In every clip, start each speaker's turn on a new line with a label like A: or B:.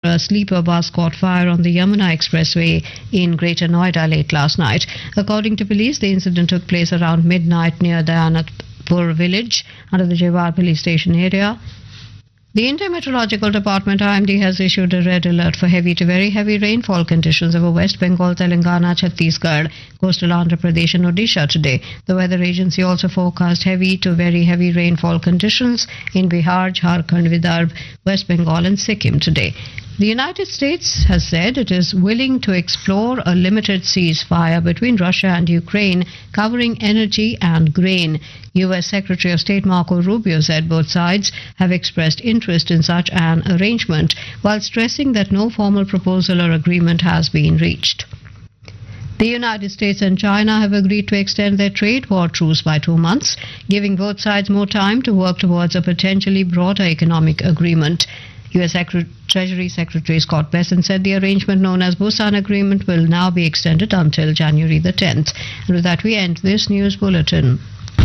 A: a sleeper bus caught fire on the Yamuna Expressway in Greater Noida late last night. According to police, the incident took place around midnight near Dayanatpur village under the Jewar police station area. The Indian Meteorological Department IMD has issued a red alert for heavy to very heavy rainfall conditions over West Bengal, Telangana, Chhattisgarh, coastal Andhra Pradesh and Odisha today. The weather agency also forecast heavy to very heavy rainfall conditions in Bihar, Jharkhand, Vidarbha, West Bengal and Sikkim today. The United States has said it is willing to explore a limited ceasefire between Russia and Ukraine covering energy and grain. U.S. Secretary of State Marco Rubio said both sides have expressed interest in such an arrangement, while stressing that no formal proposal or agreement has been reached. The United States and China have agreed to extend their trade war truce by 2 months, giving both sides more time to work towards a potentially broader economic agreement. U.S. Treasury Secretary Scott Bessent said the arrangement known as Busan Agreement will now be extended until January the 10th. And with that, we end this news bulletin.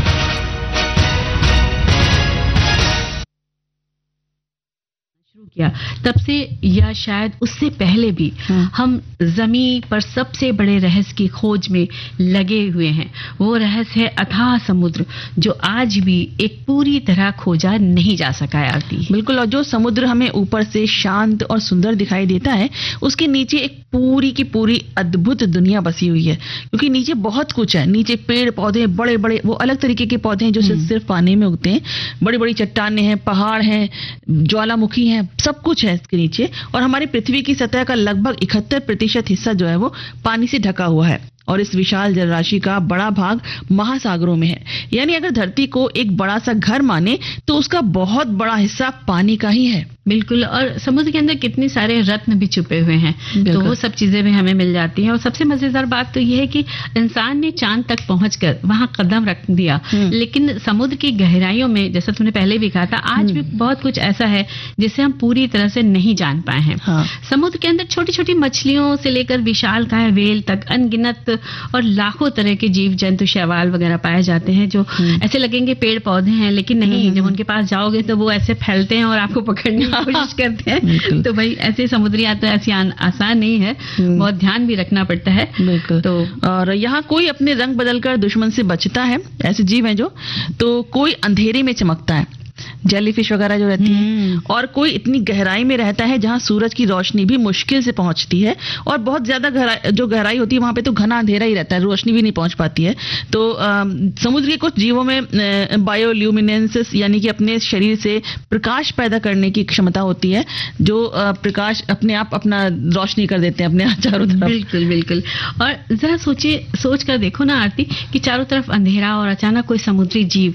B: किया तब से या शायद उससे पहले भी हम जमीन पर सबसे बड़े रहस्य की खोज में लगे हुए हैं। वो रहस्य है अथाह समुद्र, जो आज भी एक पूरी तरह खोजा नहीं जा सका है। आरती
C: बिल्कुल, और जो समुद्र हमें ऊपर से शांत और सुंदर दिखाई देता है, उसके नीचे एक पूरी की पूरी अद्भुत दुनिया बसी हुई है, क्योंकि नीचे बहुत कुछ है। नीचे पेड़ पौधे, बड़े बड़े वो अलग तरीके के पौधे हैं जो सिर्फ पानी में उगते हैं, बड़ी बड़ी चट्टानें हैं, पहाड़ हैं, ज्वालामुखी हैं, सब कुछ है इसके नीचे। और हमारी पृथ्वी की सतह का लगभग 71% हिस्सा जो है वो पानी से ढका हुआ है, और इस विशाल जलराशि का बड़ा भाग महासागरों में है। यानी अगर धरती को एक बड़ा सा घर माने तो उसका बहुत बड़ा हिस्सा पानी का ही है।
B: बिल्कुल, और समुद्र के अंदर कितने सारे रत्न भी छुपे हुए हैं, तो वो सब चीजें भी हमें मिल जाती हैं। और सबसे मजेदार बात तो ये है कि इंसान ने चांद तक पहुंचकर वहां कदम रख दिया, लेकिन समुद्र की गहराइयों में, जैसा तुमने पहले भी कहा था, आज भी बहुत कुछ ऐसा है जिसे हम पूरी तरह से नहीं जान पाए हैं। समुद्र के अंदर छोटी छोटी मछलियों से लेकर विशालकाय व्हेल तक अनगिनत और लाखों तरह के जीव जंतु, शैवाल वगैरह पाए जाते हैं, जो ऐसे लगेंगे पेड़ पौधे हैं, लेकिन नहीं, जब उनके पास जाओगे तो वो ऐसे फैलते हैं और आपको पकड़ने कोशिश करते हैं। तो भाई ऐसे समुद्री यात्रा ऐसी आसान नहीं है, बहुत ध्यान भी रखना पड़ता है।
C: बिल्कुल। तो और यहाँ कोई अपने रंग बदलकर दुश्मन से बचता है, ऐसे जीव हैं जो, तो कोई अंधेरे में चमकता है, जेलीफिश वगैरह जो रहती हैं, और कोई इतनी गहराई में रहता है जहां सूरज की रोशनी भी मुश्किल से पहुंचती है, और बहुत ज्यादा गहराई होती है वहां पे तो घना अंधेरा ही रहता है, रोशनी भी नहीं पहुंच पाती है। तो समुद्र के कुछ जीवों में बायोल्यूमिनेंसेस यानी कि अपने शरीर से प्रकाश पैदा करने की क्षमता होती है, जो प्रकाश अपने आप अपना रोशनी कर देते हैं अपने चारों तरफ।
B: बिल्कुल बिल्कुल। और जरा सोच कर देखो ना आरती, कि चारों तरफ अंधेरा और अचानक कोई समुद्री जीव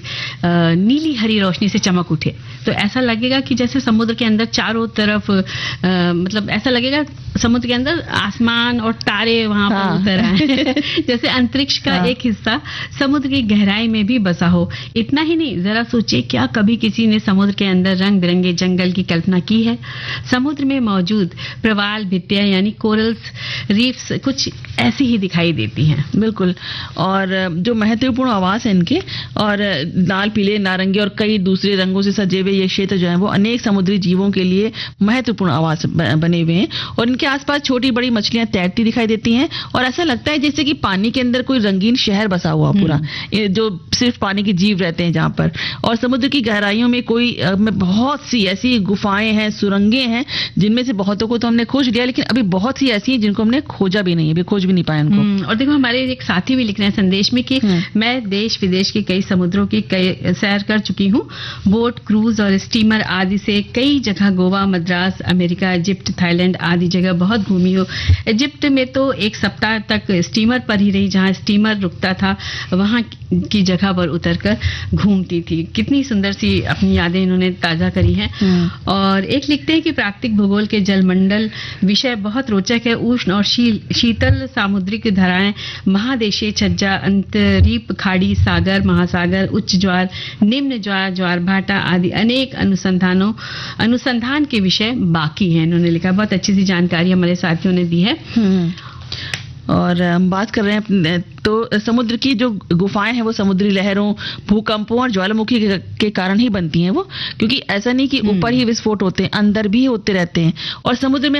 B: नीली हरी रोशनी से चमक उठे, तो ऐसा लगेगा कि जैसे समुद्र के अंदर चारों तरफ मतलब ऐसा लगेगा समुद्र के अंदर आसमान और तारे वहां पर उतर आए जैसे अंतरिक्ष का एक हिस्सा समुद्र की गहराई में भी बसा हो। इतना ही नहीं, जरा सोचिए, क्या कभी किसी ने समुद्र के अंदर रंग बिरंगे जंगल की कल्पना की है? समुद्र में मौजूद प्रवाल भित्तियां यानी कोरल्स रीफ्स कुछ ऐसी ही दिखाई देती हैं।
C: बिल्कुल, और जो महत्वपूर्ण आवास है इनके, और लाल, पीले, नारंगी और कई दूसरे रंगों से सजे हुए ये क्षेत्र जो है वो अनेक समुद्री जीवों के लिए महत्वपूर्ण आवास बने हुए हैं, और इनके आसपास छोटी बड़ी मछलियां तैरती दिखाई देती हैं, और ऐसा लगता है जैसे कि पानी के अंदर कोई रंगीन शहर बसा हुआ पूरा, जो सिर्फ पानी के जीव रहते हैं जहां पर। और समुद्र की गहराइयों में बहुत सी ऐसी गुफाएं हैं, सुरंगें हैं, जिनमें से बहुतों को तो हमने खोज लिया, लेकिन अभी बहुत सी ऐसी हैं जिनको हमने खोजा भी नहीं है, अभी खोज भी नहीं पाया उनको।
B: और देखो, हमारे एक साथी भी लिख रहे हैं संदेश में कि मैं देश विदेश के कई समुद्रों की सैर कर चुकी हूँ, बोट, क्रूज और स्टीमर आदि से कई जगह, Goa, Madras, America, Egypt, Thailand आदि जगह बहुत घूमी हो। इजिप्ट में तो एक सप्ताह तक स्टीमर पर ही रही, जहां स्टीमर रुकता था वहां की जगह पर उतरकर घूमती थी। कितनी सुंदर सी अपनी यादें इन्होंने ताजा करी हैं। और एक लिखते हैं कि प्राकृतिक भूगोल के जलमंडल विषय बहुत रोचक है। उष्ण और शीतल सामुद्रिक धाराएं, महादेशीय छज्जा, अंतरीप खाड़ी, सागर, महासागर, उच्च ज्वार, निम्न ज्वार, ज्वार भाटा आदि अनेक अनुसंधान के विषय बाकी हैं, इन्होंने लिखा। बहुत अच्छी सी जानकारी हमारे साथियों ने दी है।
C: और हम बात कर रहे हैं तो समुद्र की जो गुफाएं हैं वो समुद्री लहरों, भूकंपों और ज्वालामुखी के कारण ही बनती हैं वो, क्योंकि ऐसा नहीं कि ऊपर ही विस्फोट होते हैं, अंदर भी होते रहते हैं। और समुद्र में